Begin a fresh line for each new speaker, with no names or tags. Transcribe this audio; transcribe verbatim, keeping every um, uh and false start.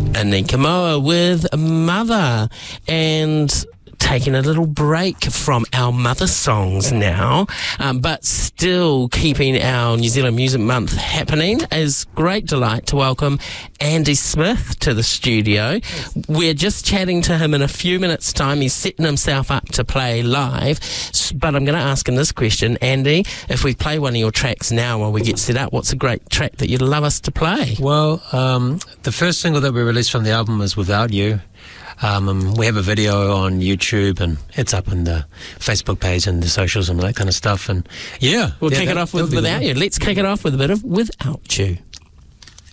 Anika Moa with Mother, and taking a little break from our mother songs now, um, but still keeping our New Zealand Music Month happening. It's great delight to welcome Andy Smith to the studio. We're just chatting to him in a few minutes' time. He's setting himself up to play live, but I'm going to ask him this question. Andy, if we play one of your tracks now while we get set up, what's a great track that you'd love us to play?
Well, um, the first single that we released from the album is Without You. Um, and we have a video on YouTube, and it's up on the Facebook page and the socials and that kind of stuff. And yeah,
We'll
yeah,
kick
that,
it off with Without You. Let's kick it off with a bit of Without You.